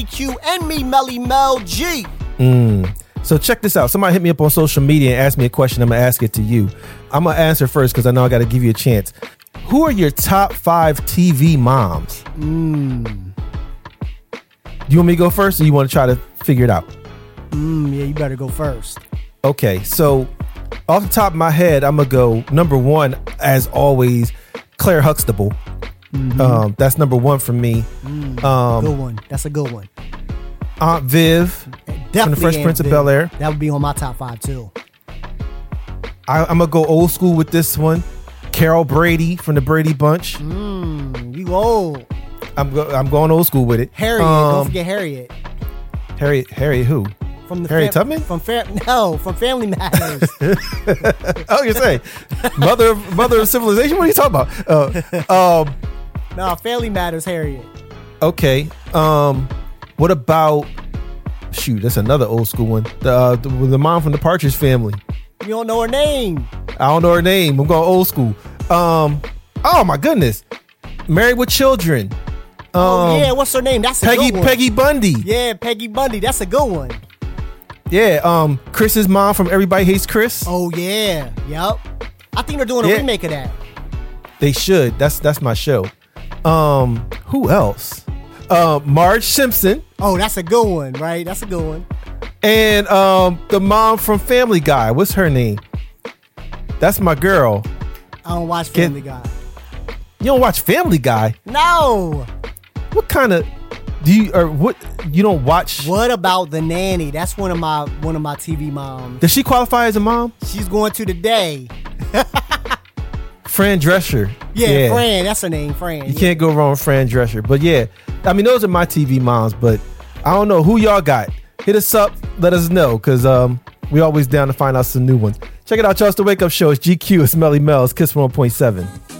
Q and me, Melly Mel G. So check this out. Somebody hit me up on social media and asked me a question. I'm going to ask it to you. I'm going to answer first because I know I got to give you a chance. Who are your top 5 TV moms? You want me to go first or you want to try to figure it out? Yeah, you better go first. Okay, so off the top of my head, I'm going to go number 1, as always, Claire Huxtable. That's number 1 for me. Good one. That's a good one. Aunt Viv from the Fresh Prince of Bel-Air. That would be on my top 5 too. I'm going to go old school with this one. Carol Brady from the Brady Bunch. You old. I'm going old school with it. Harriet. Don't forget Harriet. Harriet who? From the Harriet Tubman? From Family Matters. Oh, you're saying mother of civilization? What are you talking about? No, Family Matters, Harriet. Okay. What about? Shoot, that's another old school one. The mom from the Partridge Family. You don't know her name. I don't know her name. I'm going old school. Oh my goodness, Married with Children. Yeah, what's her name? That's a good one. Peggy Bundy. Yeah, Peggy Bundy. That's a good one. Yeah. Chris's mom from Everybody Hates Chris. Oh yeah. Yep. I think they're doing a remake of that. They should. That's my show. Who else? Marge Simpson. Oh, that's a good one, right? That's a good one. And the mom from Family Guy. What's her name? That's my girl. I don't watch Family Guy. You don't watch Family Guy? No. What kind of you don't watch? What about The Nanny? That's one of my TV moms. Does she qualify as a mom? She's going to today. Fran Drescher. Yeah, Fran. That's her name, Fran. You can't go wrong with Fran Drescher. But yeah, I mean, those are my TV moms. But I don't know who y'all got. Hit us up. Let us know because we always down to find out some new ones. Check it out, y'all. It's the Wake Up Show. It's GQ. It's Melly Mel. It's Kiss 1.7.